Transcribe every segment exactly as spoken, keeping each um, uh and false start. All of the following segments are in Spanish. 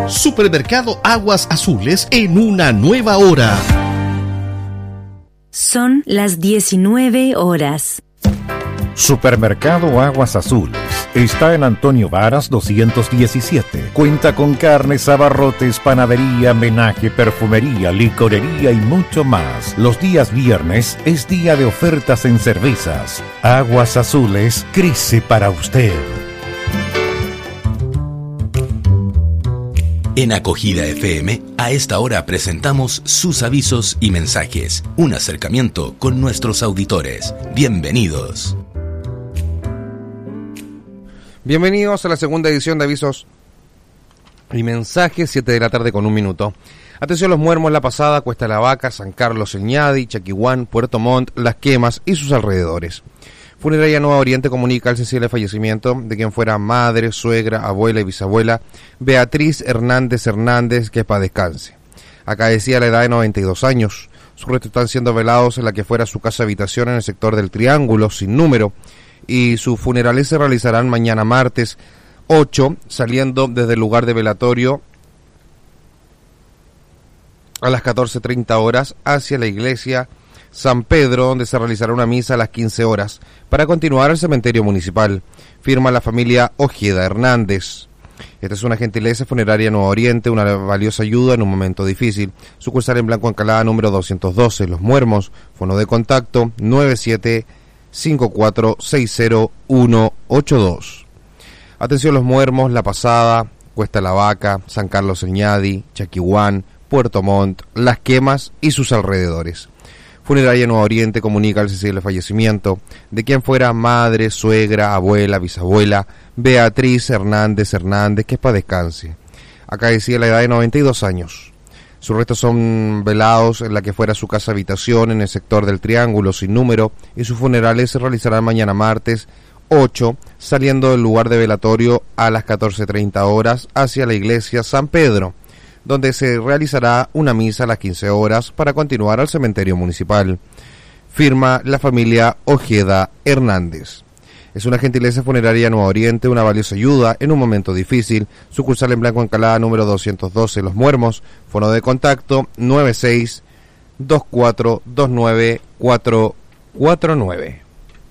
Supermercado Aguas Azules en una nueva hora. Son las diecinueve horas. Supermercado Aguas Azules está en Antonio Varas doscientos diecisiete. Cuenta con carnes, abarrotes, panadería, menaje, perfumería, licorería y mucho más. Los días viernes es día de ofertas en cervezas. Aguas Azules crece para usted. En Acogida F M, a esta hora presentamos sus avisos y mensajes. Un acercamiento con nuestros auditores. Bienvenidos. Bienvenidos a la segunda edición de avisos y mensajes, siete de la tarde con un minuto. Atención, Los Muermos, La Pasada, Cuesta de la Vaca, San Carlos, El Ñadi, Chaquihuán, Puerto Montt, Las Quemas y sus alrededores. Funeraria Nueva Oriente comunica el sensible fallecimiento de quien fuera madre, suegra, abuela y bisabuela Beatriz Hernández Hernández, que pa' descanse. Acadecía a la edad de noventa y dos años. Sus restos están siendo velados en la que fuera su casa habitación en el sector del Triángulo, sin número, y sus funerales se realizarán mañana martes ocho, saliendo desde el lugar de velatorio a las catorce treinta horas hacia la iglesia San Pedro, donde se realizará una misa a las quince horas, para continuar al cementerio municipal. Firma la familia Ojeda Hernández. Esta es una gentileza funeraria Nuevo Oriente, una valiosa ayuda en un momento difícil. Sucursal en Blanco Encalada número doscientos doce, Los Muermos. Fono de contacto nueve siete cinco cuatro seis cero uno ocho dos. Atención, Los Muermos, La Pasada, Cuesta la Vaca, San Carlos El Ñadi, Chaquihuán, Puerto Montt, Las Quemas y sus alrededores. Funeraria Nuevo Oriente comunica el sensible fallecimiento de quien fuera madre, suegra, abuela, bisabuela Beatriz Hernández Hernández, que pa' descanse. Acadecía a la edad de noventa y dos años. Sus restos son velados en la que fuera su casa habitación en el sector del Triángulo sin número, y sus funerales se realizarán mañana martes ocho, saliendo del lugar de velatorio a las catorce treinta horas hacia la iglesia San Pedro, donde se realizará una misa a las quince horas para continuar al cementerio municipal. Firma la familia Ojeda Hernández. Es una gentileza funeraria Nueva Oriente, una valiosa ayuda en un momento difícil. Sucursal en Blanco Encalada número doscientos doce, Los Muermos. Fono de contacto nueve seis dos cuatro dos nueve cuatro cuatro nueve.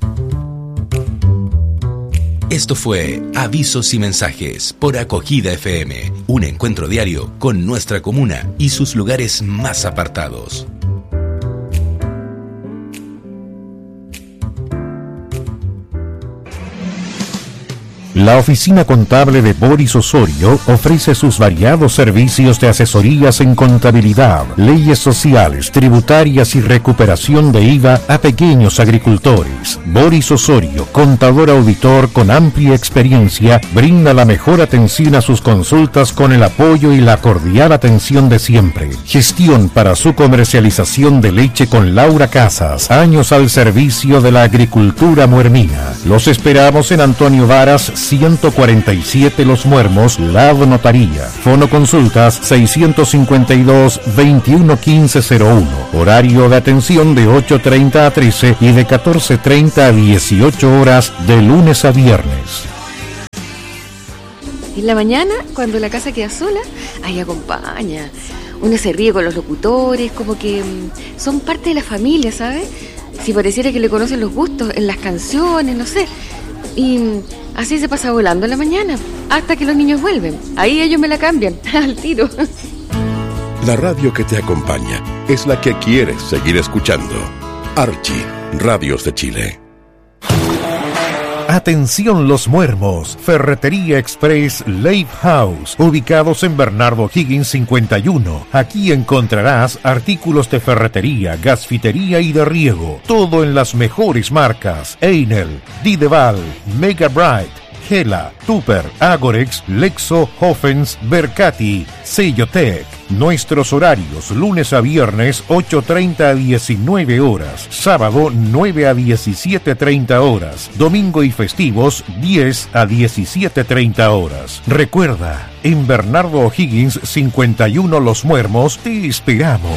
Esto fue Avisos y Mensajes por Acogida F M, un encuentro diario con nuestra comuna y sus lugares más apartados. La oficina contable de Boris Osorio ofrece sus variados servicios de asesorías en contabilidad, leyes sociales, tributarias y recuperación de I V A a pequeños agricultores. Boris Osorio, contador auditor con amplia experiencia, brinda la mejor atención a sus consultas con el apoyo y la cordial atención de siempre. Gestión para su comercialización de leche con Laura Casas, años al servicio de la agricultura muermina. Los esperamos en Antonio Varas ciento cuarenta y siete Los Muermos, Lado Notaría. Fono consultas seiscientos cincuenta y dos veintiuno quince cero uno. Horario de atención de ocho treinta a trece y de catorce treinta a dieciocho horas de lunes a viernes. En la mañana, cuando la casa queda sola, ahí acompaña. Uno se ríe con los locutores, como que mmm, son parte de la familia, ¿sabes? Si pareciera que le conocen los gustos en las canciones, no sé. Y así se pasa volando en la mañana, hasta que los niños vuelven. Ahí ellos me la cambian, al tiro. La radio que te acompaña es la que quieres seguir escuchando. Archie, Radios de Chile. Atención Los Muermos, Ferretería Express Lake House, ubicados en Bernardo Higgins cincuenta y uno. Aquí encontrarás artículos de ferretería, gasfitería y de riego, todo en las mejores marcas: Einel, Dideval, Mega Bright, Gela, Tupper, Agorex, Lexo, Hoffens, Bercati, Sellotec. Nuestros horarios: lunes a viernes ocho treinta a diecinueve horas, sábado nueve a diecisiete treinta horas, domingo y festivos diez a diecisiete treinta horas. Recuerda, en Bernardo O'Higgins cincuenta y uno Los Muermos te esperamos.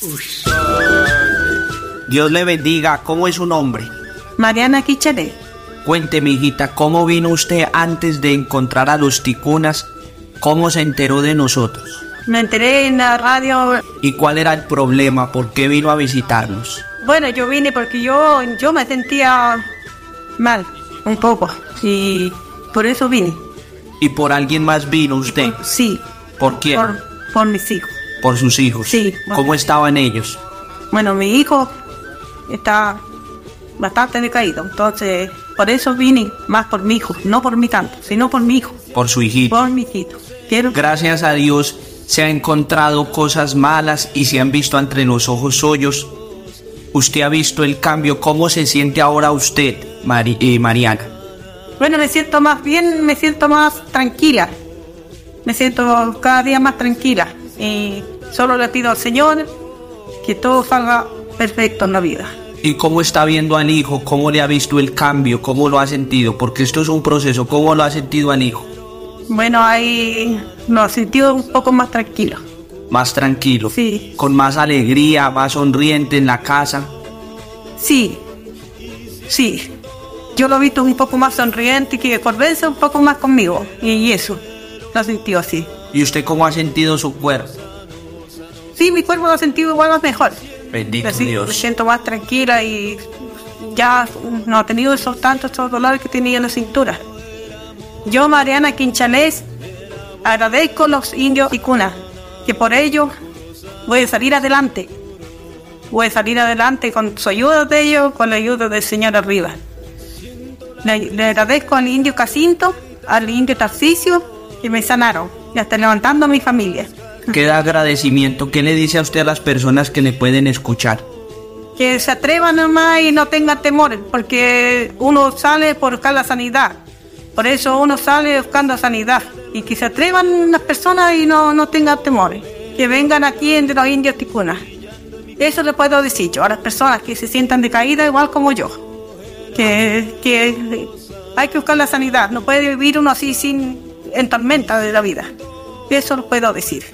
Dios le bendiga. ¿Cómo es su nombre? Mariana Quichede. Cuénteme, hijita, ¿cómo vino usted antes de encontrar a los ticunas? ¿Cómo se enteró de nosotros? Me enteré en la radio. ¿Y cuál era el problema? ¿Por qué vino a visitarnos? Bueno, yo vine porque yo, yo me sentía mal, un poco, y por eso vine. ¿Y por alguien más vino usted? Por, sí. ¿Por quién? Por, por mis hijos. ¿Por sus hijos? Sí. ¿Cómo bueno. estaban ellos? Bueno, mi hijo está bastante decaído, entonces por eso vine, más por mi hijo, no por mí tanto, sino por mi hijo. Por su hijito. Por mi hijito. Quiero... Gracias a Dios se han encontrado cosas malas y se han visto entre los ojos suyos. Usted ha visto el cambio. ¿Cómo se siente ahora usted, Mari eh, Mariana? Bueno, me siento más bien, me siento más tranquila. Me siento cada día más tranquila. Y solo le pido al Señor que todo salga perfecto en la vida. ¿Y cómo está viendo al hijo? ¿Cómo le ha visto el cambio? ¿Cómo lo ha sentido? Porque esto es un proceso. ¿Cómo lo ha sentido al hijo? Bueno, ahí lo he sentido un poco más tranquilo. Más tranquilo. Sí. Con más alegría, más sonriente en la casa. Sí, sí. Yo lo he visto un poco más sonriente y que conversa un poco más conmigo. Y eso, lo he sentido así. ¿Y usted cómo ha sentido su cuerpo? Sí, mi cuerpo lo ha sentido igual más mejor. Bendito Así, Dios. Me siento más tranquila y ya no ha tenido esos tantos esos dolores que tenía en la cintura. Yo, Mariana Quinchanés, agradezco a los indios ticunas, que por ello voy a salir adelante. Voy a salir adelante con su ayuda de ellos, con la ayuda del Señor arriba. Le, le agradezco al indio Jacinto, al indio Tarcisio, que me sanaron, y hasta levantando a mi familia. Queda agradecimiento. ¿Qué le dice a usted a las personas que le pueden escuchar? Que se atrevan nomás y no tengan temores, porque uno sale por buscar la sanidad. Por eso uno sale buscando sanidad. Y que se atrevan las personas y no, no tengan temores. Que vengan aquí entre los indios ticunas. Eso le puedo decir yo a las personas que se sientan decaídas igual como yo. Que, que hay que buscar la sanidad. No puede vivir uno así sin en tormenta de la vida. Eso lo puedo decir.